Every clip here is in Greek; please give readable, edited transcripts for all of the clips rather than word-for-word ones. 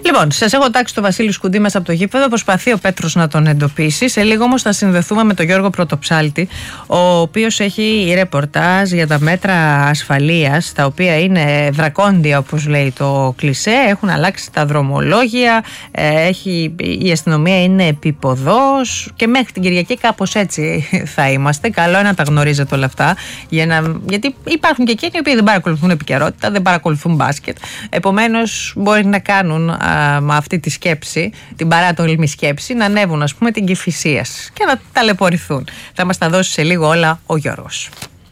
Λοιπόν, σας έχω τάξει το Βασίλη Σκουντή μέσα από το γήπεδο. Προσπαθεί ο Πέτρος να τον εντοπίσει. Σε λίγο όμως θα συνδεθούμε με τον Γιώργο Πρωτοψάλτη, ο οποίος έχει ρεπορτάζ για τα μέτρα ασφαλείας, τα οποία είναι δρακόντια, όπως λέει το κλισέ. Έχουν αλλάξει τα δρομολόγια, η αστυνομία είναι επίποδος και μέχρι την Κυριακή κάπως έτσι θα είμαστε. Καλό είναι να τα γνωρίζετε όλα αυτά, γιατί υπάρχουν και εκείνοι οι οποίοι δεν παρακολουθούν επικαιρότητα, δεν παρακολουθούν μπάσκετ. Επομένως, μπορεί να κάνουν με αυτή τη σκέψη, την παράτολμη σκέψη, να ανέβουν, ας πούμε, την Κηφισίας και να ταλαιπωρηθούν. Θα μας τα δώσει σε λίγο όλα ο Γιώργος.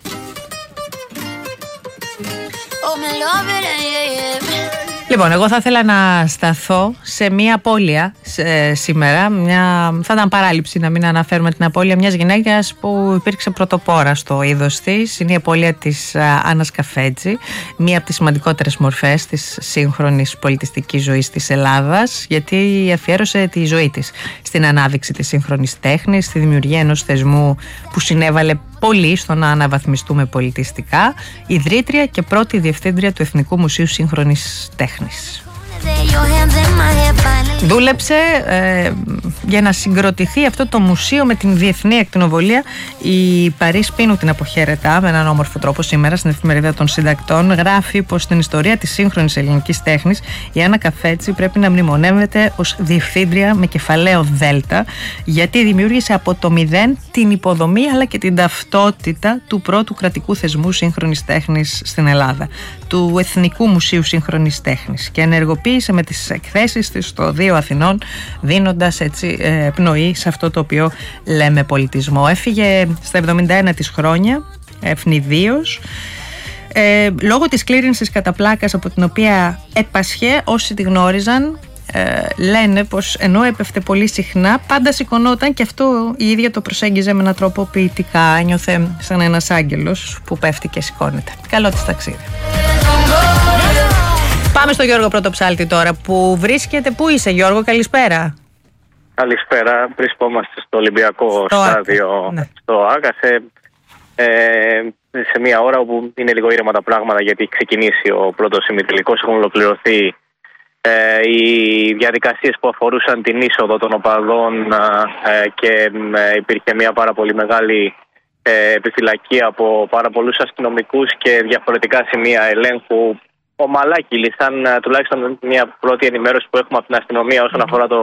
Λοιπόν, εγώ θα ήθελα να σταθώ σε μία απώλεια σήμερα. Θα ήταν παράληψη να μην αναφέρουμε την απώλεια μιας γυναίκας που υπήρξε πρωτοπόρα στο είδος της. Είναι η απώλεια της Άννας Καφέτζη, μία από τις σημαντικότερες μορφές της σύγχρονης πολιτιστικής ζωής της Ελλάδας, γιατί αφιέρωσε τη ζωή της στην ανάδειξη της σύγχρονης τέχνης, στη δημιουργία ενός θεσμού που συνέβαλε πολύ στο να αναβαθμιστούμε πολιτιστικά, ιδρύτρια και πρώτη διευθύντρια του Εθνικού Μουσείου Σύγχρονης Τέχνης. Δούλεψε για να συγκροτηθεί αυτό το μουσείο με την διεθνή ακτινοβολία. Η Παρίς Πίνου την αποχαιρετά με έναν όμορφο τρόπο σήμερα στην Εφημερίδα των Συντακτών. Γράφει πως στην ιστορία της σύγχρονης ελληνικής τέχνης η Άννα Καφέτζη πρέπει να μνημονεύεται ως διευθύντρια με κεφαλαίο Δέλτα, γιατί δημιούργησε από το μηδέν την υποδομή αλλά και την ταυτότητα του πρώτου κρατικού θεσμού σύγχρονης τέχνης στην Ελλάδα, του Εθνικού Μουσείου Σύγχρονης Τέχνης, και ενεργοποίησε με τις εκθέσεις της στο Δίο Αθηνών, δίνοντας έτσι πνοή σε αυτό το οποίο λέμε πολιτισμό. Έφυγε στα 71 της χρόνια, ευνηδίως, λόγω της κλήρυνσης κατά πλάκας από την οποία έπασχε. Όσοι τη γνώριζαν λένε πως ενώ έπεφτε πολύ συχνά, πάντα σηκωνόταν, και αυτό η ίδια το προσέγγιζε με έναν τρόπο ποιητικά. Ένιωθε σαν ένας άγγελος που πέφτει και σηκώνεται. Καλό της ταξίδι. Πάμε στο Γιώργο Πρωτοψάλτη τώρα, που βρίσκεται. Πού είσαι, Γιώργο? Καλησπέρα. Καλησπέρα. Βρισκόμαστε στο Ολυμπιακό στάδιο, ναι, στο ΆΚΑ, σε μια ώρα όπου είναι λίγο ήρεμα τα πράγματα, γιατί έχει ξεκινήσει ο πρώτος ημιτελικός. Έχουν ολοκληρωθεί οι διαδικασίες που αφορούσαν την είσοδο των οπαδών και υπήρχε μια πάρα πολύ μεγάλη επιφυλακή από πάρα πολλούς αστυνομικούς και διαφορετικά σημεία ελέγχου. Ομαλά κύλησαν, τουλάχιστον μια πρώτη ενημέρωση που έχουμε από την αστυνομία όσον αφορά το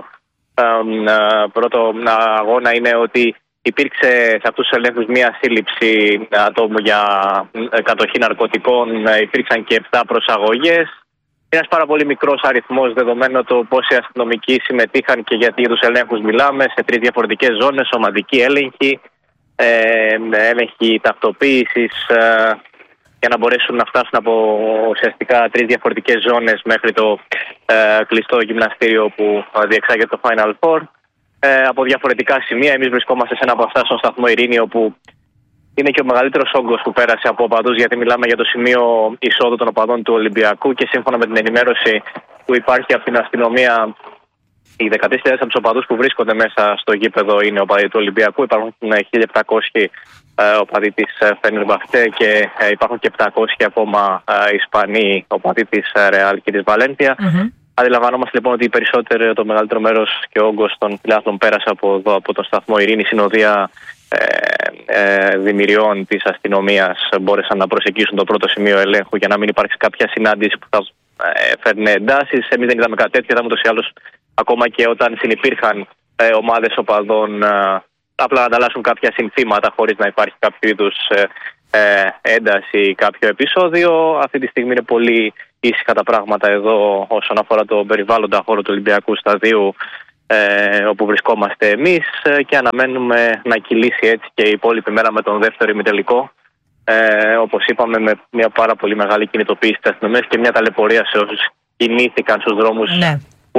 πρώτο αγώνα είναι ότι υπήρξε σε αυτούς τους ελέγχους μια σύλληψη ατόμου για κατοχή ναρκωτικών, υπήρξαν και 7 προσαγωγές. Ένας πάρα πολύ μικρός αριθμός, δεδομένο το πόσοι αστυνομικοί συμμετείχαν και γιατί για τους ελέγχους μιλάμε, σε 3 διαφορετικές ζώνες, σωματική έλεγχη, έλεγχη ταυτοποίησης, για να μπορέσουν να φτάσουν από ουσιαστικά 3 διαφορετικές ζώνες μέχρι το κλειστό γυμναστήριο που διεξάγεται το Final Four, από διαφορετικά σημεία. Εμείς βρισκόμαστε σε ένα από αυτά, στον σταθμό Ειρήνη, όπου είναι και ο μεγαλύτερος όγκος που πέρασε από οπαδούς, γιατί μιλάμε για το σημείο εισόδου των οπαδών του Ολυμπιακού, και σύμφωνα με την ενημέρωση που υπάρχει από την αστυνομία, οι 13.000 από τους οπαδούς που βρίσκονται μέσα στο γήπεδο είναι οπαδοί του Ολυμπιακού. Υπάρχουν 1.700 οπαδοί της Φενερμπαχτέ και υπάρχουν και 700 ακόμα Ισπανοί οπαδοί της Ρεάλ και της Βαλένθια. Αντιλαμβανόμαστε λοιπόν ότι το μεγαλύτερο μέρος και ο όγκος των φιλάθλων πέρασε από εδώ, από τον σταθμό Ειρήνη. Συνοδεία δημιουργών της αστυνομίας μπόρεσαν να προσεγγίσουν το πρώτο σημείο ελέγχου για να μην υπάρξει κάποια συνάντηση που θα φέρνει εντάσεις. Εμείς δεν είδαμε κάτι τέτοιο. Είδαμε ούτως ή άλλως, ακόμα και όταν συνυπήρχαν ομάδες οπαδών, απλά να ανταλλάσσουν κάποια συνθήματα χωρίς να υπάρχει κάποιο είδους ένταση ή κάποιο επεισόδιο. Αυτή τη στιγμή είναι πολύ ήσυχα τα πράγματα εδώ όσον αφορά το περιβάλλοντα χώρο του Ολυμπιακού Σταδίου, όπου βρισκόμαστε εμείς, και αναμένουμε να κυλήσει έτσι και η υπόλοιπη μέρα με τον δεύτερο ημιτελικό. Όπως είπαμε, με μια πάρα πολύ μεγάλη κινητοποίηση της αστυνομίας και μια ταλαιπωρία σε όσους κινήθηκαν στους δρόμους